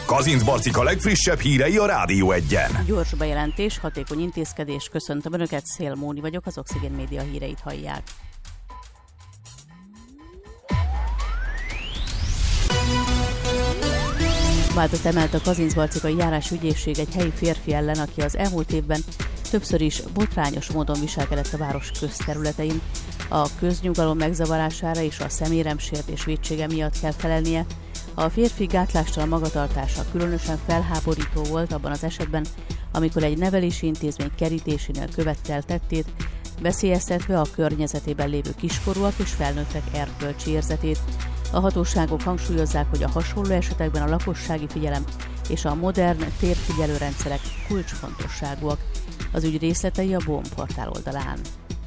Kazincbarcika legfrissebb hírei a Rádió Egyen. Gyors bejelentés, hatékony intézkedés. Köszöntöm Önöket, Szél Móni vagyok, az Oxigén Média híreit hallják. Vádat emelt a Kazincbarcikai járásügyészség egy helyi férfi ellen, aki az elmúlt évben többször is botrányos módon viselkedett a város közterületein. A köznyugalom megzavarására és a személyeremsértés vétsége miatt kell felelnie. A férfi gátlástalan magatartása különösen felháborító volt abban az esetben, amikor egy nevelési intézmény kerítésénél követte el tettét, veszélyeztetve a környezetében lévő kiskorúak és felnőttek erkölcsi érzetét. A hatóságok hangsúlyozzák, hogy a hasonló esetekben a lakossági figyelem és a modern térfigyelő rendszerek kulcsfontosságúak. Az ügy részletei a BOM portál oldalán.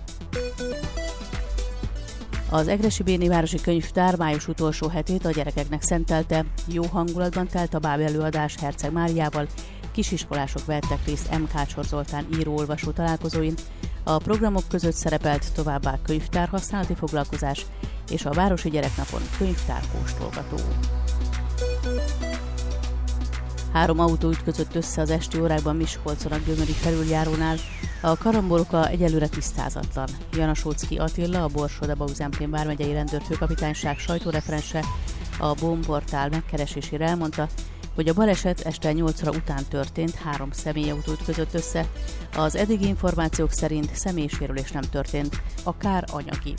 Az Egressy Béni Városi Könyvtár május utolsó hetét a gyerekeknek szentelte. Jó hangulatban telt a báb előadás Herceg Máriával, kisiskolások vettek részt M. Kácsor Zoltán író-olvasó találkozóin. A programok között szerepelt továbbá könyvtárhasználati foglalkozás és a Városi Gyereknapon könyvtárkóstolgató. 3 autó ütközött össze az esti órákban Miskolcon a Gömöri felüljárónál. A karamboloka egyelőre tisztázatlan. Janasóczky Attila, a Borsod-Abaúj-Zemplén vármegyei rendőrfőkapitányság sajtóreferense a BOM portál megkeresésére elmondta, hogy a baleset este 8 óra után történt, 3 személyautó ütközött össze. Az eddigi információk szerint személysérülés nem történt, a kár anyagi.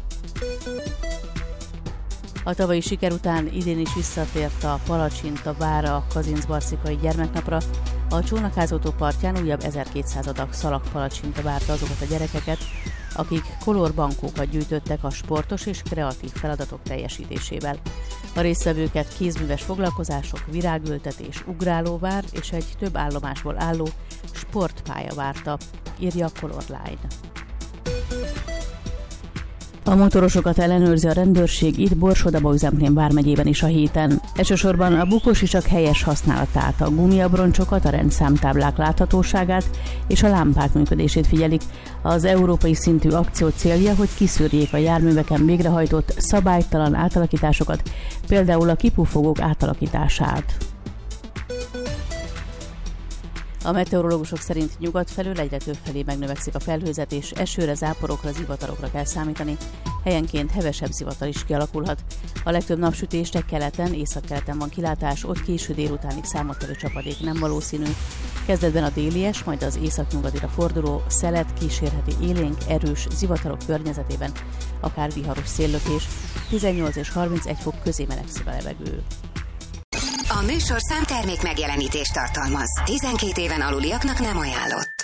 A tavalyi siker után idén is visszatért a palacsinta vára a Kazincbarcikai gyermeknapra. A Csónakázótó partján újabb 1200 adag szalagpalacsinta várta azokat a gyerekeket, akik kolorbankókat gyűjtöttek a sportos és kreatív feladatok teljesítésével. A résztvevőket kézműves foglalkozások, virágültetés, ugrálóvár és egy több állomásból álló sportpálya várta, írja a Color Line. A motorosokat ellenőrzi a rendőrség itt Borsod-Abaúj-Zemplén vármegyében is a héten. Elsősorban a bukósisakk helyes használatát, a gumiabroncsokat, a rendszámtáblák láthatóságát és a lámpák működését figyelik. Az európai szintű akció célja, hogy kiszűrjék a járműveken végrehajtott szabálytalan átalakításokat, például a kipufogók átalakítását. A meteorológusok szerint nyugat felől egyre több felé megnövekszik a felhőzet, és esőre, záporokra, zivatarokra kell számítani. Helyenként hevesebb zivatar is kialakulhat. A legtöbb napsütésre keleten, északkeleten van kilátás, ott késő délutánig számottevő csapadék nem valószínű. Kezdetben a délies, majd az északnyugatira forduló szelet kísérheti élénk, erős zivatarok környezetében, akár viharos széllökés, 18 és 31 fok közé melegszik a levegő. A műsorszám termék megjelenítést tartalmaz. 12 éven aluliaknak nem ajánlott.